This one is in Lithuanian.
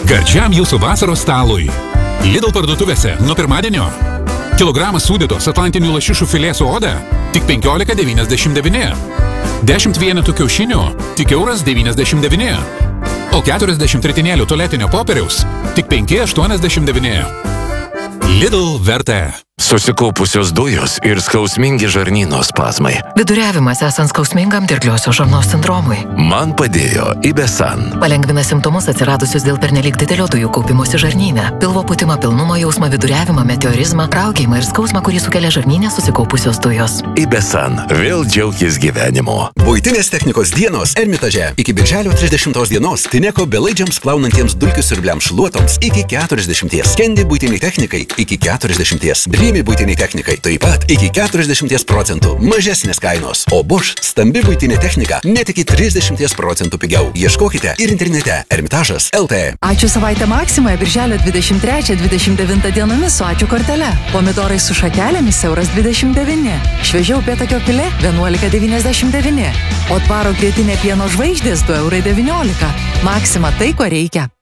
Gardžiam jūsų vasaros stalui. Lidl parduotuvėse nuo pirmadienio. Kilogramas sūdytos atlantinių lašišų filė su oda tik 15,99. 10 vienetų kiaušinių tik €1,99. O 40 ritinėlių tualetinio popieriaus tik 5,89. Lidl vertė. Susikaupusios dujos ir skausmingi žarnyno spazmai. Viduriavimas esant skausmingam dirgliosios žarnos sindromui. Man padėjo Ibesan. Palengvina simptomus atsiradusius dėl pernelyg didelio dujų kaupimosi žarnyne. Pilvo pūtimą, pilnumo jausmą, viduriavimą, meteorizmą, raukėjimą ir skausmą, kurį sukelia žarnyne susikaupusios dujos. Ibesan. Vėl džiaukis gyvenimo. Buitinės technikos dienos Ermitaže. Iki birželio 30 dienos Tineko belaidžiams plaunantiems dulkių siurbliams šluotoms iki 40. Skendi buitiniai technikai iki 40. Dreamy buitiniai technikai taip pat iki 40% mažesnės kainos. O Bosch stambi buitinė technika net iki 30% pigiau. Ieškokite ir internete Ermitažas LT. Ačiū savaitę Maksimoje birželio 23-29 dienomis su ačiū kortele. Pomidorai su šakelėmis €29. Šviežia upėtakio filė €11,99. O Dvaro grietinė pieno žvaigždės €2,19. Maksima tai, ko reikia.